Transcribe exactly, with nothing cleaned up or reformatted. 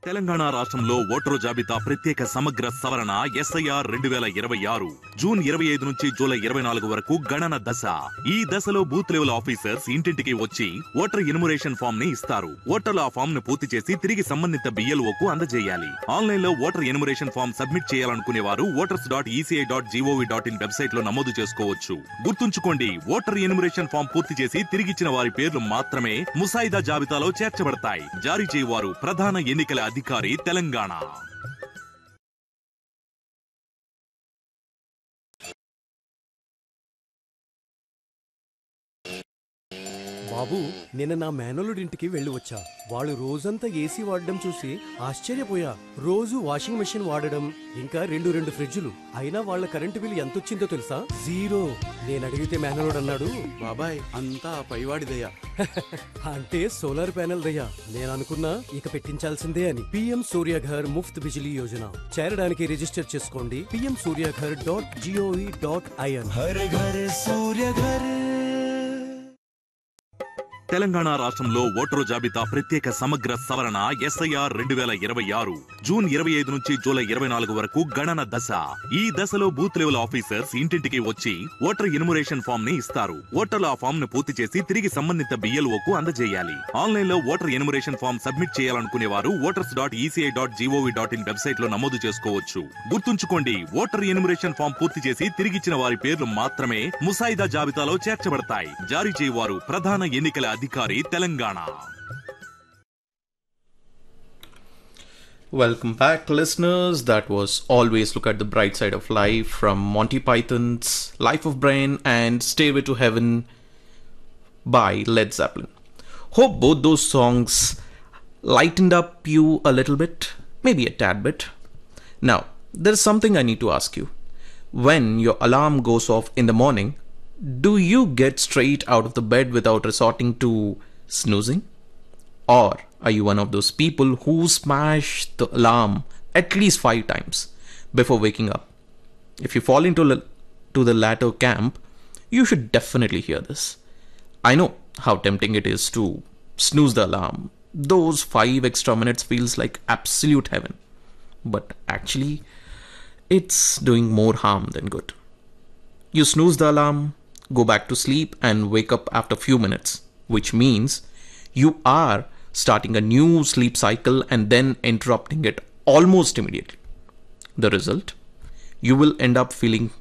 తెలంగాణ రాష్ట్రంలో ఓటరు జాబితా ప్రత్యేక సమగ్ర సవరణ ఎస్ఐఆర్ రెండు వేల ఇరవై ఆరు జూన్ ఇరవై ఐదు నుంచి జూలై ఇరవై నాలుగు వరకు గణన దశ. ఈ దశలో బూత్ లెవెల్ ఆఫీసర్స్ ఇంటింటికి వచ్చి ఓటర్ ఎన్యుమరేషన్ ఫామ్ ని ఇస్తారు. ఓటర్లు ఆ ఫామ్ ను పూర్తి చేసి తిరిగి సంబంధిత బిఎల్ఓకు అందజేయాలి. ఆన్లైన్ లో ఓటర్ ఎన్యుమరేషన్ ఫామ్ సబ్మిట్ చేయాలనుకునే వారు voters dot ECI dot GOV dot in website లో నమోదు చేసుకోవచ్చు. గుర్తుంచుకోండి, ఓటర్ ఎన్యుమరేషన్ ఫామ్ పూర్తి చేసి తిరిగిచ్చిన వారి పేర్లు మాత్రమే ముసాయిదా జాబితాలో చేర్చబడతాయి. జారీ చేయవారు ప్రధాన ఎన్నికల అధికారి, తెలంగాణ. బాబు, నిన్న నా మేనలుడింటికి వెళ్ళి వచ్చా. వాళ్ళు రోజంతా ఏసీ వాడడం చూసి ఆశ్చర్యపోయా. రోజు వాషింగ్ మెషిన్ వాడడం, ఇంకా రెండు రెండు ఫ్రిడ్జులు. అయినా వాళ్ళ కరెంటు బిల్ ఎంతొచ్చిందో తెలుసా? జీరో. నేను అడిగితే మేనలుడు అన్నాడు, బాబాయ్ అంతా పైవాడిదయ్యా. అంటే సోలార్ ప్యానెల్ దయ్యా. నేను అనుకున్నా ఇక పెట్టించాల్సిందే అని. పిఎం సూర్యఘర్ ముఫ్త్ బిజిలీ యోజన చేరడానికి రిజిస్టర్ చేసుకోండి. PM Surya Ghar dot GOV dot IN. Har Ghar Surya Ghar. Telangana రాష్ట్రంలో ఓటరు జాబితా ప్రత్యేక సమగ్ర సవరణ ఎస్ఐఆర్ రెండు వేల ఇరవై ఆరు జూన్ ఇరవై ఐదు నుంచి జూలై ఇరవై నాలుగు వరకు గణన దశ. ఈ దశలో బూత్ లెవెల్ ఆఫీసర్స్ ఇంటింటికి వచ్చి ఓటర్ ఎన్యుమరేషన్ ఫామ్ ని ఇస్తారు. ఓటర్లు ఆ ఫామ్ ను పూర్తి చేసి తిరిగి సంబంధిత బిఎల్ఓకు అందజేయాలి. ఆన్లైన్ లో ఓటర్ ఎన్యుమరేషన్ ఫామ్ సబ్మిట్ చేయాలనుకునే వారు voters dot ECI dot GOV dot in website లో నమోదు చేసుకోవచ్చు. గుర్తుంచుకోండి, ఓటర్ ఎన్యుమరేషన్ ఫామ్ పూర్తి చేసి తిరిగిచ్చిన వారి పేర్లు మాత్రమే ముసాయిదా జాబితాలో చేర్చబడతాయి. జారీ చేయవారు ప్రధాన ఎన్నికల అధికారి, Telangana. Welcome back, listeners. That was Always Look at the Bright Side of Life from Monty Python's Life of Brian and Stairway to Heaven by Led Zeppelin. Hope both those songs lightened up you a little bit, maybe a tad bit. Now, there's something I need to ask you. When your alarm goes off in the morning, do you get straight out of the bed without resorting to snoozing? Or are you one of those people who smash the alarm at least five times before waking up? If you fall into l- to the latter camp, you should definitely hear this. I know how tempting it is to snooze the alarm. Those five extra minutes feels like absolute heaven. But actually, it's doing more harm than good. You snooze the alarm, go back to sleep and wake up after few minutes, which means you are starting a new sleep cycle and then interrupting it almost immediately. The result? You will end up feeling